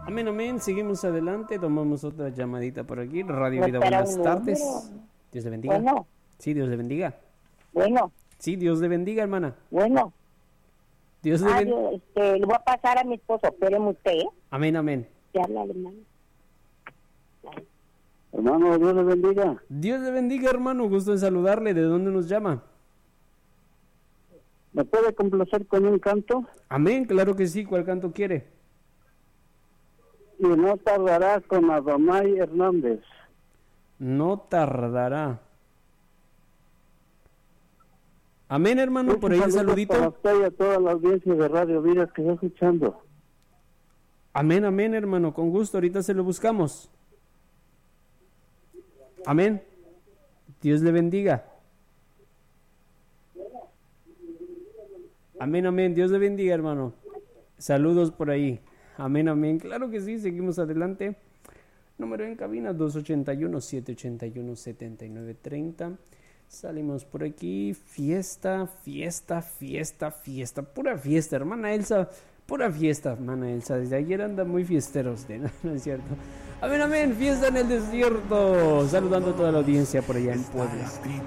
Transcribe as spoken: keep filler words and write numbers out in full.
Amén, amén. Seguimos adelante. Tomamos otra llamadita por aquí. Radio Vida, Espera buenas un tardes. número. Dios le bendiga. Bueno, Sí, Dios le bendiga. bueno, Sí, Dios le bendiga, hermana. bueno. Dios le Ah, bendiga. yo, este, le voy a pasar a mi esposo. Espéreme usted, ¿eh? Amén, amén. ¿Te habla el hermano? Hermano, Dios le bendiga. Dios le bendiga, hermano. Gusto en saludarle. ¿De dónde nos llama? ¿Me puede complacer con un canto? Amén, claro que sí. ¿Cuál canto quiere? Y no tardará con Adonai Hernández. No tardará. Amén, hermano. Por ahí el saludito. Para usted y a toda la audiencia de Radio Vida que está escuchando. Amén, amén, hermano. Con gusto. Ahorita se lo buscamos. Amén. Dios le bendiga. Amén, amén. Dios le bendiga, hermano. Saludos por ahí. Amén, amén. Claro que sí. Seguimos adelante. Número en cabina dos ocho uno, siete ocho uno, siete nueve tres cero. Salimos por aquí. Fiesta, fiesta, fiesta, fiesta. Pura fiesta, hermana Elsa. Pura fiesta, hermana Elsa. Desde ayer anda muy fiesteros, ¿no? ¿No es cierto? Amén, amén. Fiesta en el desierto. Saludando a toda la audiencia por allá en Puebla.